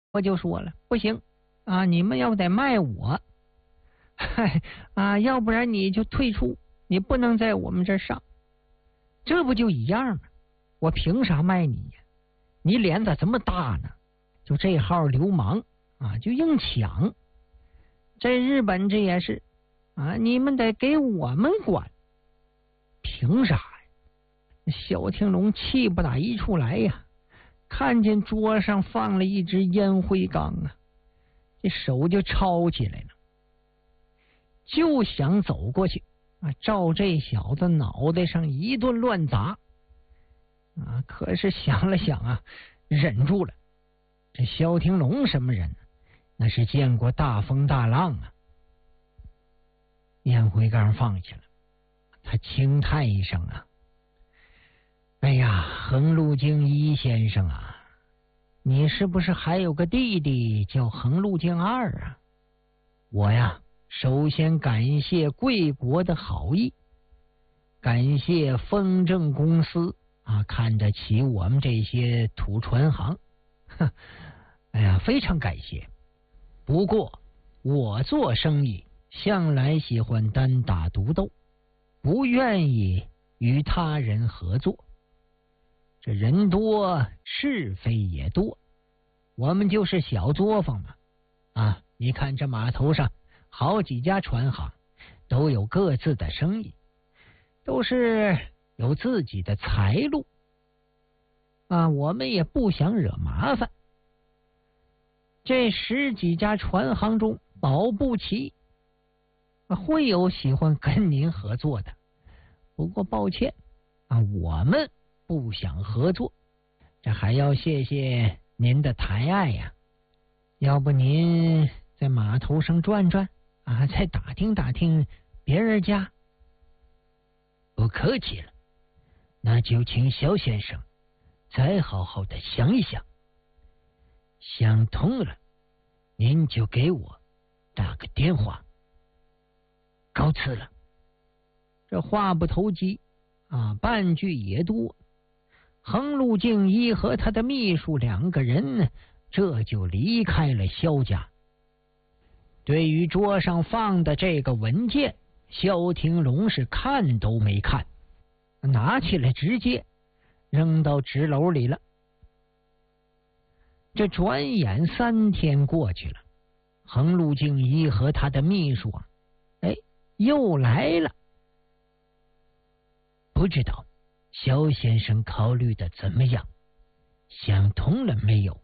我就说了，不行啊，你们要得卖我，嗨啊，要不然你就退出，你不能在我们这儿上。这不就一样吗？我凭啥卖你呀？你脸咋这么大呢？就这号流氓啊，就硬抢。在日本这也是啊，你们得给我们管，凭啥呀？萧廷龙气不打一处来呀！看见桌上放了一只烟灰缸啊，这手就抄起来了，就想走过去啊，照这小子脑袋上一顿乱砸啊！可是想了想啊，忍住了。这萧廷龙什么人呢？那是见过大风大浪啊！烟灰缸放下了，他轻叹一声啊，哎呀，横路径一先生啊，你是不是还有个弟弟叫横路径二啊？我呀，首先感谢贵国的好意，感谢风正公司啊，看得起我们这些土船行，哎呀，非常感谢。不过我做生意向来喜欢单打独斗，不愿意与他人合作。这人多是非也多，我们就是小作坊嘛。啊，你看这码头上好几家船行都有各自的生意，都是有自己的财路啊，我们也不想惹麻烦。这10几家船行中保不齐会有喜欢跟您合作的，不过抱歉啊，我们不想合作。这还要谢谢您的抬爱呀，要不您在码头上转转啊，再打听打听别人家。不客气了，那就请萧先生再好好的想一想，想通了您就给我打个电话。告辞了。这话不投机啊，半句也多。横路径一和他的秘书2个人呢，这就离开了萧家。对于桌上放的这个文件，萧廷龙是看都没看，拿起来直接扔到纸篓里了。这转眼3天过去了，横路径一和他的秘书啊，又来了。不知道萧先生考虑的怎么样，想通了没有？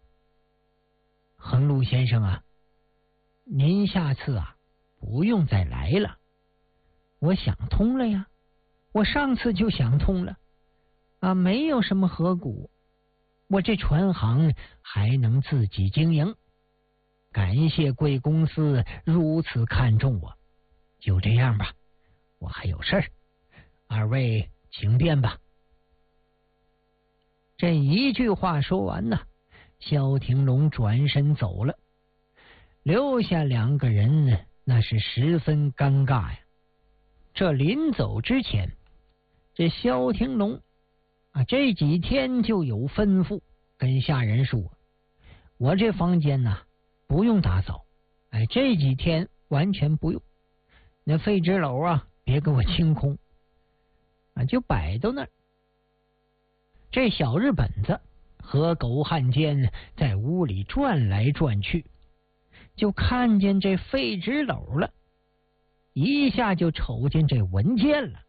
横路先生啊，您下次啊不用再来了。我想通了呀，我上次就想通了啊，没有什么河谷，我这船行还能自己经营。感谢贵公司如此看重我，就这样吧，我还有事儿，2位请便吧。这一句话说完呢，萧廷龙转身走了，留下2个人呢，那是十分尴尬呀。这临走之前，这萧廷龙啊，这几天就有吩咐跟下人说，我这房间呢不用打扫，这几天完全不用。那废纸篓啊，别给我清空啊，就摆到那儿。这小日本子和狗汉奸在屋里转来转去，就看见这废纸篓了，一下就瞅见这文件了。